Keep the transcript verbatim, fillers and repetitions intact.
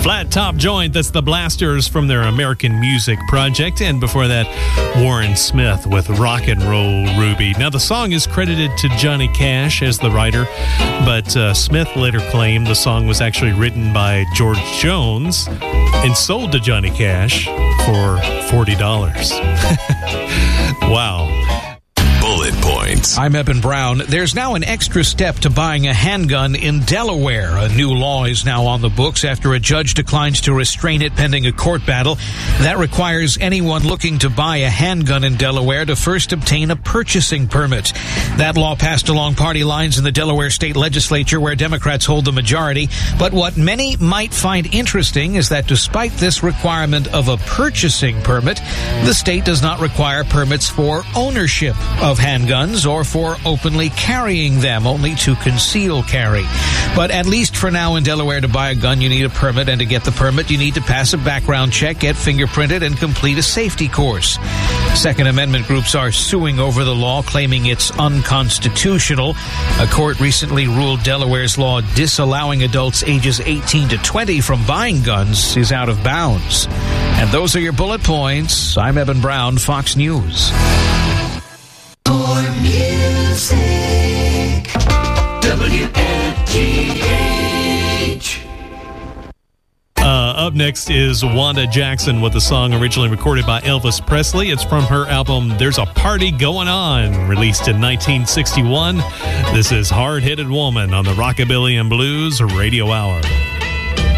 Flat Top Joint, that's the Blasters from their American Music Project. And before that, Warren Smith with Rock and Roll Ruby. Now, the song is credited to Johnny Cash as the writer, but uh, Smith later claimed the song was actually written by George Jones and sold to Johnny Cash for forty dollars. Wow. Bullet Points. I'm Eben Brown. There's now an extra step to buying a handgun in Delaware. A new law is now on the books after a judge declines to restrain it pending a court battle. That requires anyone looking to buy a handgun in Delaware to first obtain a purchasing permit. That law passed along party lines in the Delaware state legislature, where Democrats hold the majority. But what many might find interesting is that despite this requirement of a purchasing permit, the state does not require permits for ownership of handguns or for openly carrying them, only to conceal carry. But at least for now in Delaware, to buy a gun, you need a permit, and to get the permit, you need to pass a background check, get fingerprinted, and complete a safety course. Second Amendment groups are suing over the law, claiming it's unconstitutional. A court recently ruled Delaware's law disallowing adults ages eighteen to twenty from buying guns is out of bounds. And those are your bullet points. I'm Eben Brown, Fox News. More music. W N G H. Uh, up next is Wanda Jackson with a song originally recorded by Elvis Presley. It's from her album There's a Party Going On, released in nineteen sixty-one. This is Hard-Headed Woman on the Rockabilly and Blues Radio Hour.